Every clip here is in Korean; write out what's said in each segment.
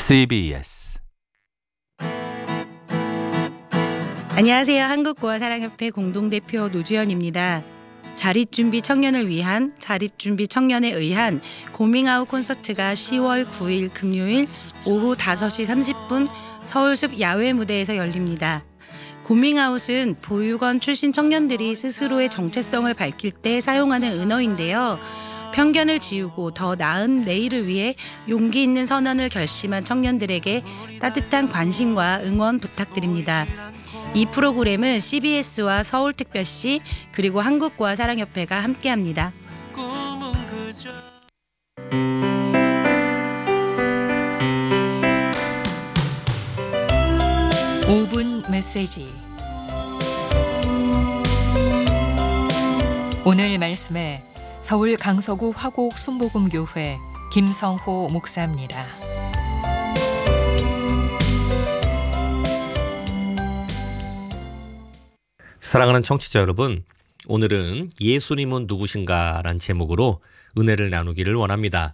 CBS 안녕하세요. 한국고아 사랑협회 공동대표 노주연입니다. 자립준비 청년을 위한 자립준비 청년에 의한 고밍아웃 콘서트가 10월 9일 금요일 오후 5시 30분 서울숲 야외 무대에서 열립니다. 고밍아웃은 보육원 출신 청년들이 스스로의 정체성을 밝힐 때 사용하는 은어인데요. 편견을 지우고 더 나은 내일을 위해 용기 있는 선언을 결심한 청년들에게 따뜻한 관심과 응원 부탁드립니다. 이 프로그램은 CBS와 서울특별시 그리고 한국고아 사랑협회가 함께합니다. 5분 메시지. 오늘 말씀에 서울 강서구 화곡 순복음교회 김성호 목사입니다. 사랑하는 청취자 여러분, 오늘은 예수님은 누구신가 라는 제목으로 은혜를 나누기를 원합니다.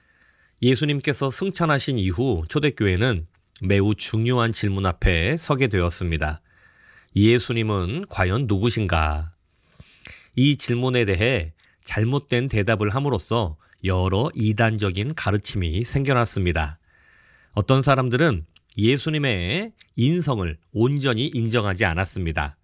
예수님께서 승천하신 이후 초대교회는 매우 중요한 질문 앞에 서게 되었습니다. 예수님은 과연 누구신가? 이 질문에 대해 잘못된 대답을 함으로써 여러 이단적인 가르침이 생겨났습니다. 어떤 사람들은 예수님의 인성을 온전히 인정하지 않았습니다.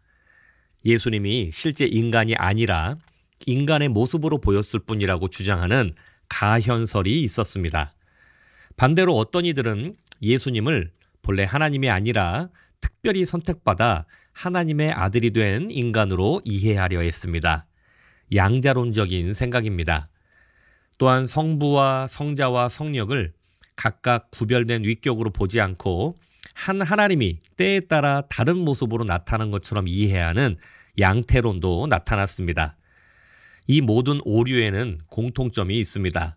예수님이 실제 인간이 아니라 인간의 모습으로 보였을 뿐이라고 주장하는 가현설이 있었습니다. 반대로 어떤 이들은 예수님을 본래 하나님이 아니라 특별히 선택받아 하나님의 아들이 된 인간으로 이해하려 했습니다. 양자론적인 생각입니다. 또한 성부와 성자와 성령을 각각 구별된 위격으로 보지 않고 한 하나님이 때에 따라 다른 모습으로 나타난 것처럼 이해하는 양태론도 나타났습니다. 이 모든 오류에는 공통점이 있습니다.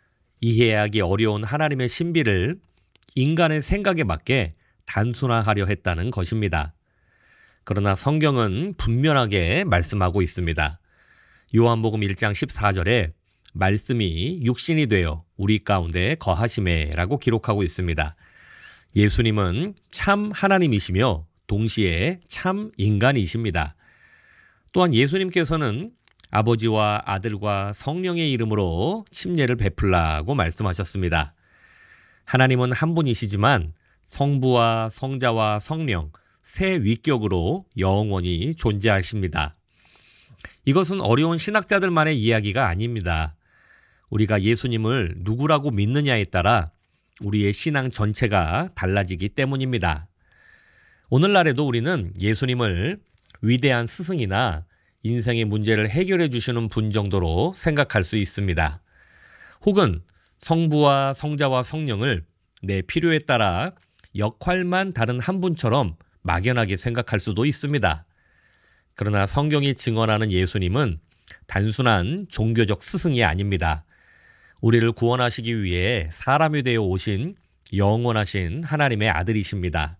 이해하기 어려운 하나님의 신비를 인간의 생각에 맞게 단순화하려 했다는 것입니다. 그러나 성경은 분명하게 말씀하고 있습니다. 요한복음 1장 14절에 말씀이 육신이 되어 우리 가운데 거하시매 라고 기록하고 있습니다. 예수님은 참 하나님이시며 동시에 참 인간이십니다. 또한 예수님께서는 아버지와 아들과 성령의 이름으로 침례를 베풀라고 말씀하셨습니다. 하나님은 한 분이시지만 성부와 성자와 성령 세 위격으로 영원히 존재하십니다. 이것은 어려운 신학자들만의 이야기가 아닙니다. 우리가 예수님을 누구라고 믿느냐에 따라 우리의 신앙 전체가 달라지기 때문입니다. 오늘날에도 우리는 예수님을 위대한 스승이나 인생의 문제를 해결해 주시는 분 정도로 생각할 수 있습니다. 혹은 성부와 성자와 성령을 내 필요에 따라 역할만 다른 한 분처럼 막연하게 생각할 수도 있습니다. 그러나 성경이 증언하는 예수님은 단순한 종교적 스승이 아닙니다. 우리를 구원하시기 위해 사람이 되어 오신 영원하신 하나님의 아들이십니다.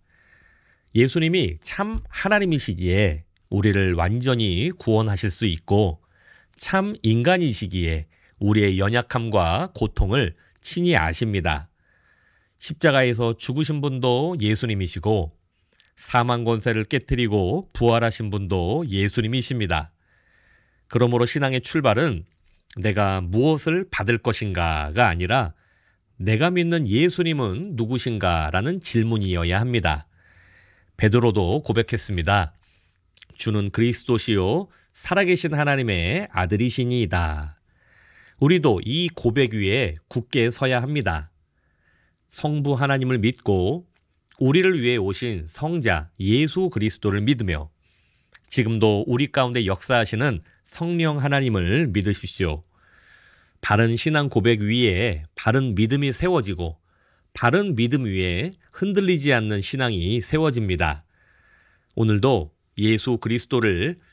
예수님이 참 하나님이시기에 우리를 완전히 구원하실 수 있고 참 인간이시기에 우리의 연약함과 고통을 친히 아십니다. 십자가에서 죽으신 분도 예수님이시고 사망 권세를 깨뜨리고 부활하신 분도 예수님이십니다. 그러므로 신앙의 출발은 내가 무엇을 받을 것인가가 아니라 내가 믿는 예수님은 누구신가라는 질문이어야 합니다. 베드로도 고백했습니다. 주는 그리스도시요 살아계신 하나님의 아들이시니이다. 우리도 이 고백 위에 굳게 서야 합니다. 성부 하나님을 믿고 우리를 위해 오신 성자 예수 그리스도를 믿으며 지금도 우리 가운데 역사하시는 성령 하나님을 믿으십시오. 바른 신앙 고백 위에 바른 믿음이 세워지고 바른 믿음 위에 흔들리지 않는 신앙이 세워집니다. 오늘도 예수 그리스도를